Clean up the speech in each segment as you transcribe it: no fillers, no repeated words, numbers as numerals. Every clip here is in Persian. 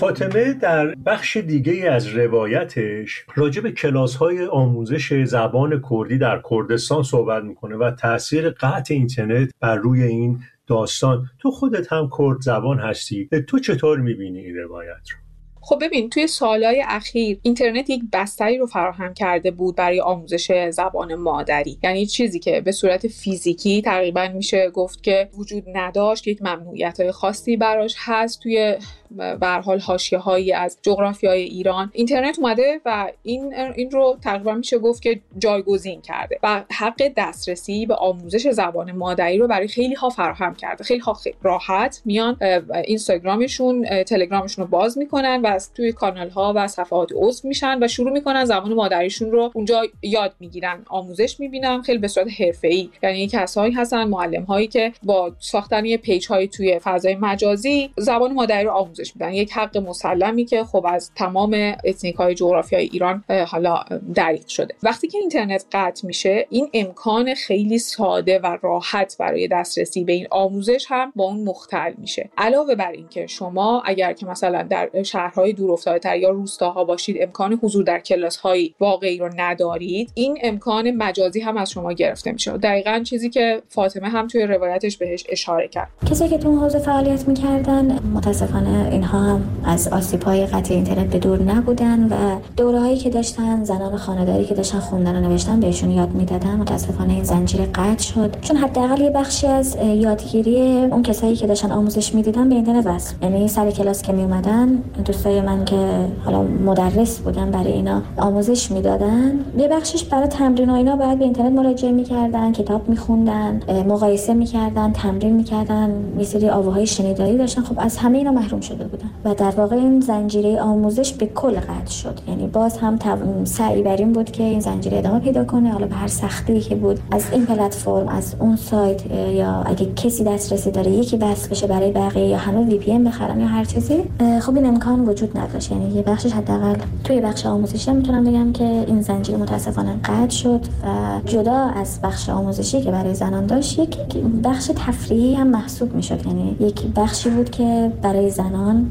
فاطمه در بخش دیگه از روایتش راجع به کلاس‌های آموزش زبان کردی در کردستان صحبت میکنه و تأثیر قطع اینترنت بر روی این داستان. تو خودت هم کرد زبان هستی، تو چطور میبینی این روایت رو؟ خب ببین، توی سالهای اخیر اینترنت یک بستری رو فراهم کرده بود برای آموزش زبان مادری، یعنی چیزی که به صورت فیزیکی تقریبا میشه گفت که وجود نداشت، یک ممنوعیت‌های خاصی براش هست. توی به هر حال حاشیه‌هایی از جغرافیای ایران اینترنت اومده و این رو تقریبا میشه گفت که جایگزین کرده و حق دسترسی به آموزش زبان مادری رو برای خیلی ها فراهم کرده. خیلی ها راحت میان اینستاگرامشون، تلگرامشون رو باز میکنن و از توی کانال ها و صفحات عضو میشن و شروع میکنن زبان مادریشون رو اونجا یاد میگیرن، آموزش میبینن، خیلی به صورت حرفه‌ای. یعنی کسایی هستن، معلم هایی که با ساختن یه پیج های توی فضای مجازی زبان مادری رو آموزش میدن. یک حق مسلمی که خب از تمام اتنیک های جغرافیای ایران حالا دریغ شده. وقتی که اینترنت قطع میشه، این امکان خیلی ساده و راحت برای دسترسی به این آموزش هم با اون مختل میشه. علاوه بر این که شما اگر که مثلا در شهرهای دورافتاده‌تر یا روستاها باشید، امکان حضور در کلاس‌های واقعی رو ندارید، این امکان مجازی هم از شما گرفته میشه. دقیقاً چیزی که فاطمه هم توی روایتش بهش اشاره کرد. کسایی که تو اون حوزه فعالیت می‌کردن متاسفانه اینها هم از آسیب‌های قطع اینترنت به دور نبودن و دوره‌هایی که داشتن، زنان خانه‌داری که داشتن خوندن و نوشتن بهشون یاد میدادن. متاسفانه این زنجیره قطع شد، چون حداقل یه بخشی از یادگیری اون کسایی که داشتن آموزش میدیدن به اینترنت وصل. یعنی سر کلاس که میومدن، دوستای من که حالا مدرس بودن برای اینا آموزش میدادن، یه بخشش برای تمرین و اینا باید به اینترنت مراجعه میکردن، کتاب میخوندن، مقایسه میکردن، تمرین میکردن، یه سری آواهای شنیداری داشتن. خب از همه اینا محروم شده بودن و در واقع این زنجیره آموزش به کل قطع شد. یعنی باز هم سعی بر این بود که این زنجیره ادامه پیدا کنه، حالا به هر سختی که بود، از این پلتفرم، از اون سایت، یا اگه کسی دسترسی داره یکی وصل بشه برای بقیه، یا همه وی پی ان بخرن یا هر چیزی. خب این امکان وجود نداشت. یعنی یه بخشش حداقل توی بخش آموزشی میتونم بگم که این زنجیره متاسفانه قطع شد و جدا از بخش آموزشی که برای زنان داشت، یک بخش تفریحی هم محسوب میشد. یعنی یک بخشی بود که برای زنان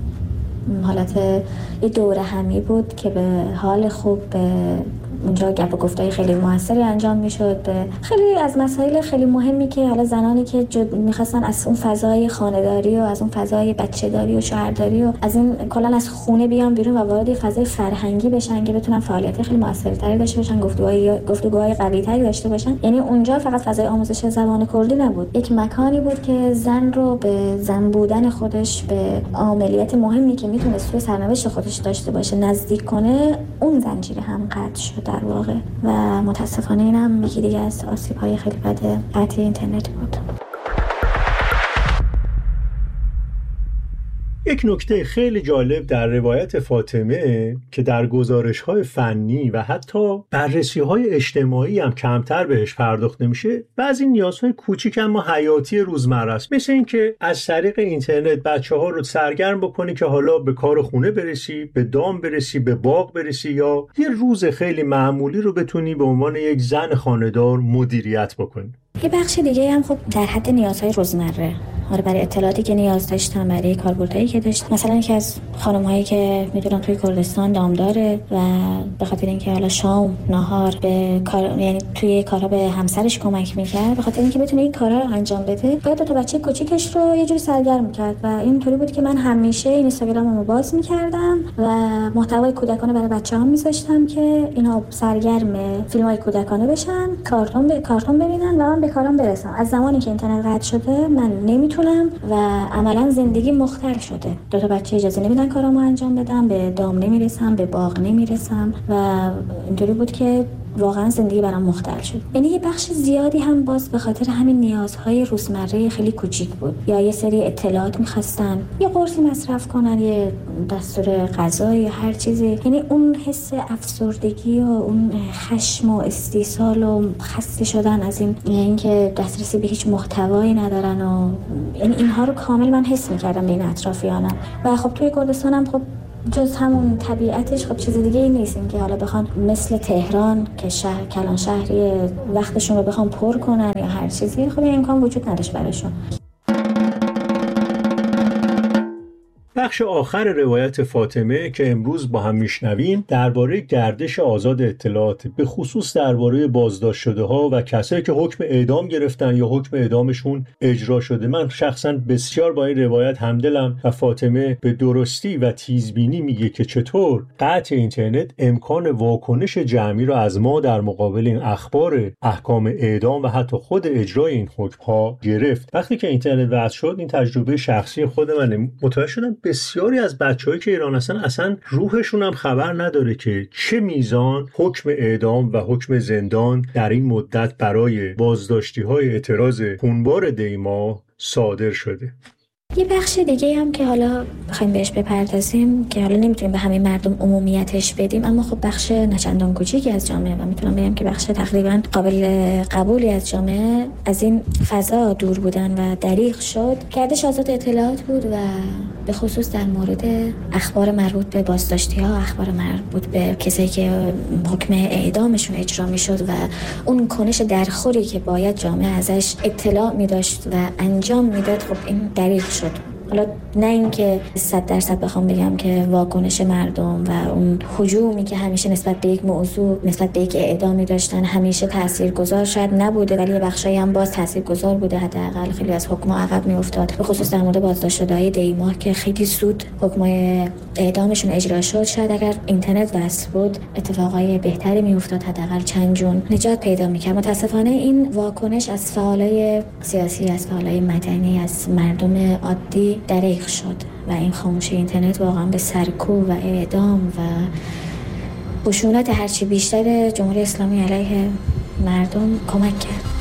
حالت یه دوره همی بود که به حال خوب به اونجا گپ و گفتای خیلی موثری انجام میشد به خیلی از مسائل خیلی مهمی که حالا زنانی که میخواستن از اون فضای خانه‌داری و از اون فضای بچه‌داری و شوهرداری و از این کلا از خونه بیان بیرون و وارد فضای فرهنگی بشن که بتونن فعالیت خیلی موثرتری داشته باشن، گفتگوهای قوی‌تری داشته باشن. یعنی اونجا فقط فضای آموزش زبان کردی نبود، یک مکانی بود که زن رو به زن بودن خودش، به عملیات مهمی که میتونست توی سرنوشت خودش داشته باشه نزدیک کنه. اون زنجیره هم قطع شد در واقع و متاسفانه این هم یکی دیگه از آسیب‌های خیلی بد قطع اینترنت بود. یک نکته خیلی جالب در روایت فاطمه که در گزارش‌های فنی و حتی بررسی‌های اجتماعی هم کمتر بهش پرداخته میشه، بعضی نیازهای کوچیک اما حیاتی روزمره است، مثل این که از طریق اینترنت بچه‌ها رو سرگرم بکنی که حالا به کار خونه برسی، به دام برسی، به باغ برسی، یا یه روز خیلی معمولی رو بتونی به عنوان یک زن خانه‌دار مدیریت بکنی. یه بخش دیگه هم خب در حد نیازهای روزمره، برای اطلاعاتی که نیاز داشتم، برای کاربردهایی که داشت. مثلا یکی از خانم‌هایی که میدونم توی کردستان دام داره و به خاطر اینکه حالا شام نهار به کار، یعنی توی کارها به همسرش کمک می‌کرد، به خاطر اینکه بتونه این کارا رو انجام بده، باید دو تا بچه کوچیکش رو یه جوری سرگرم می‌کرد و اینطوری بود که من همیشه اینستاگراممو باز می‌کردم و محتوای کودکانه برای بچه‌ها می‌ذاشتم که اینا سرگرم فیلم‌های کودکانه بشن، کارتون ببینن و من به کارم برسم. از زمانی که اینترنت قطع شده من نمی‌تونم و عملا زندگی مختل شده. دو تا بچه اجازه نمیدن کارامو انجام بدم، به دام نمیرسم، به باغ نمیرسم و اینطوری بود که واقعا زندگی برام مختل شد. یعنی یه بخش زیادی هم باز به خاطر همین نیازهای روزمره خیلی کوچیک بود، یا یه سری اطلاعات می‌خواستن، یه قرصی مصرف کنن، یه دستور غذا یا هر چیزی. یعنی اون حس افسردگی و اون خشم و استیصال و خسته شدن از اینکه دسترسی به هیچ محتوایی ندارن و یعنی اینها رو کامل من حس می‌کردم بین اطرافیانم. و خب توی کردستانم خب جز همون طبیعتش خب چیز دیگه ای نیست این که حالا بخوان مثل تهران که شهر کلان شهری وقتشون رو بخوان پر کنن یا هر چیزی، خب این امکان وجود نداشت براشون. بخش آخر روایت فاطمه که امروز با هم میشنویم درباره گردش آزاد اطلاعات، به خصوص درباره بازداشت شده ها و کسایی که حکم اعدام گرفتن یا حکم اعدامشون اجرا شده. من شخصا بسیار با این روایت همدلم و فاطمه به درستی و تیزبینی میگه که چطور قطع اینترنت امکان واکنش جمعی رو از ما در مقابل این اخبار احکام اعدام و حتی خود اجرای این حکم ها گرفت. وقتی که اینترنت وضع شد، این تجربه شخصی خود من، متوجه شدم بسیاری از بچه‌هایی که ایران هستن اصلا روحشون هم خبر نداره که چه میزان حکم اعدام و حکم زندان در این مدت برای بازداشتی‌های اعتراض خونبار دیما صادر شده. یه بخش دیگه هم که حالا بخوایم بهش بپردازیم که حالا نمیتونیم به همه مردم عمومیتش بدیم، اما خب بخش نچندان کوچیکی از جامعه و میتونم بگم که بخش تقریبا قابل قبولی از جامعه از این فضا دور بودن و دریغ شد. گردش آزاد اطلاعات بود و به خصوص در مورد اخبار مربوط به بازداشتی‌ها، اخبار مربوط به کسایی که حکم اعدامشون اجرا میشد و اون کنش درخوری که باید جامعه ازش اطلاع می‌داشت و انجام میداد، خب این دریغ شد. حالا نه اینکه 100% بخوام بگم که واکنش مردم و اون هجومی که همیشه نسبت به یک موضوع، نسبت به یک اعدامی داشتن همیشه تاثیرگذار شاید نبوده، ولی بخشایی هم باز تاثیرگذار بوده. حداقل خیلی از حکم‌ها عقب میافتاد، به خصوص در مورد بازداشت شده‌های دیما که خیلی زود حکم‌های اعدامشون اجرا شد. شاید اگر اینترنت وصل بود اتفاقای بهتری میافتاد، حداقل چند جون نجات پیدا می‌کرد. متأسفانه این واکنش از فعالای سیاسی، از فعالای مدنی، از مردم عادی دریغ شد و این خاموشی اینترنت واقعا به سرکوب و اعدام و خشونت هرچی بیشتر جمهوری اسلامی علیه مردم کمک کرد.